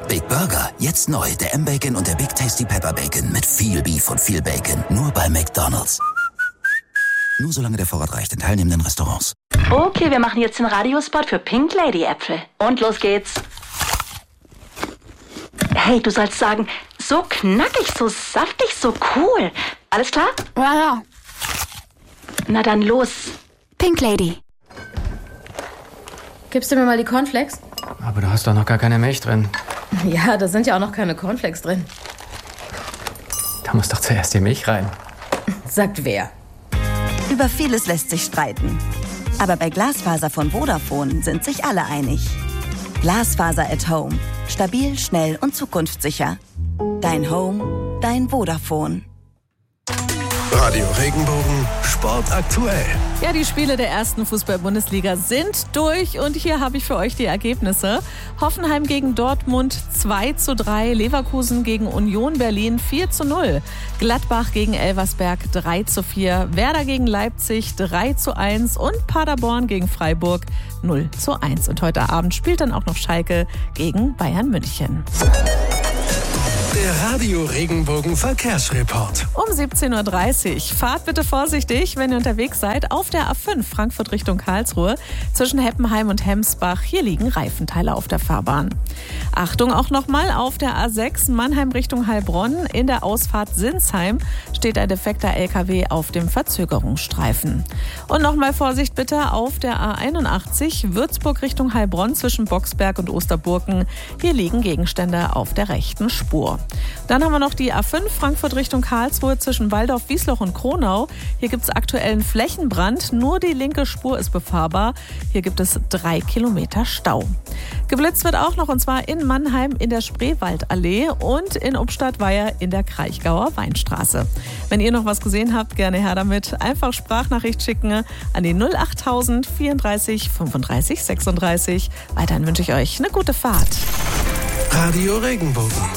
Big Burger, jetzt neu. Der M-Bacon und der Big Tasty Pepper Bacon mit viel Beef und viel Bacon. Nur bei McDonald's. Nur solange der Vorrat reicht in teilnehmenden Restaurants. Okay, wir machen jetzt den Radiospot für Pink Lady Äpfel. Und los geht's. Hey, du sollst sagen, so knackig, so saftig, so cool. Alles klar? Ja. Na dann los. Pink Lady. Gibst du mir mal die Cornflakes? Aber du hast doch noch gar keine Milch drin. Ja, da sind ja auch noch keine Cornflakes drin. Da muss doch zuerst die Milch rein. Sagt wer? Über vieles lässt sich streiten. Aber bei Glasfaser von Vodafone sind sich alle einig. Glasfaser at Home. Stabil, schnell und zukunftssicher. Dein Home, dein Vodafone. Radio Regenbogen, Sport aktuell. Ja, die Spiele der ersten Fußball-Bundesliga sind durch und hier habe ich für euch die Ergebnisse. Hoffenheim gegen Dortmund 2:3, Leverkusen gegen Union Berlin 4:0, Gladbach gegen Elversberg 3:4, Werder gegen Leipzig 3:1 und Paderborn gegen Freiburg 0:1. Und heute Abend spielt dann auch noch Schalke gegen Bayern München. Der Radio Regenbogen Verkehrsreport. Um 17:30 Uhr. Fahrt bitte vorsichtig, wenn ihr unterwegs seid, auf der A5 Frankfurt Richtung Karlsruhe. Zwischen Heppenheim und Hemsbach. Hier liegen Reifenteile auf der Fahrbahn. Achtung auch nochmal, auf der A6 Mannheim Richtung Heilbronn. In der Ausfahrt Sinsheim steht ein defekter LKW auf dem Verzögerungsstreifen. Und nochmal Vorsicht bitte auf der A81 Würzburg Richtung Heilbronn zwischen Boxberg und Osterburken. Hier liegen Gegenstände auf der rechten Spur. Dann haben wir noch die A5 Frankfurt Richtung Karlsruhe zwischen Waldorf, Wiesloch und Kronau. Hier gibt es aktuellen Flächenbrand. Nur die linke Spur ist befahrbar. Hier gibt es 3 Kilometer Stau. Geblitzt wird auch noch, und zwar in Mannheim in der Spreewaldallee und in Ubstadt-Weiher in der Kraichgauer Weinstraße. Wenn ihr noch was gesehen habt, gerne her damit. Einfach Sprachnachricht schicken an die 08000 34 35 36. Weiterhin wünsche ich euch eine gute Fahrt. Radio Regenbogen.